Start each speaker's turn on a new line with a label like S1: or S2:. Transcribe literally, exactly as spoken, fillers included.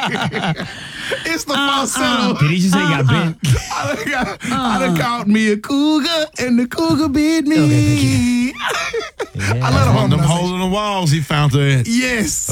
S1: It's the
S2: Uh,
S1: falsetto.
S2: uh. Did he just say he got bit?
S1: I done, got, I done caught me a cougar, and the cougar bit me.
S2: Yeah.
S1: I let him
S3: On
S1: on
S3: them
S1: them
S3: holes in the walls, he found her.
S1: Yes.